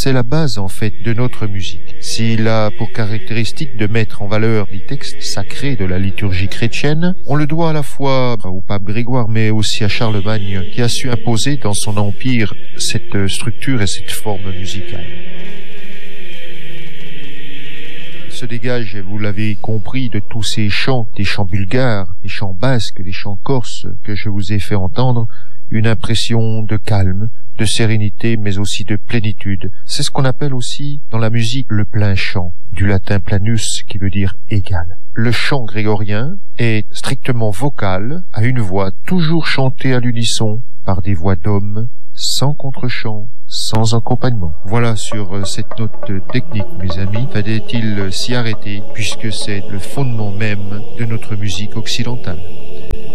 c'est la base en fait de notre musique. S'il a pour caractéristique de mettre en valeur des textes sacrés de la liturgie chrétienne, on le doit à la fois au pape Grégoire mais aussi à Charlemagne qui a su imposer dans son empire cette structure et cette forme musicale. Se dégage, vous l'avez compris, de tous ces chants, des chants bulgares, des chants basques, des chants corses que je vous ai fait entendre, une impression de calme, de sérénité, mais aussi de plénitude. C'est ce qu'on appelle aussi dans la musique le plein chant, du latin planus qui veut dire égal. Le chant grégorien est strictement vocal, à une voix toujours chantée à l'unisson par des voix d'hommes, sans contre-chant, sans accompagnement. Voilà, sur cette note technique, mes amis, fallait-il s'y arrêter, puisque c'est le fondement même de notre musique occidentale.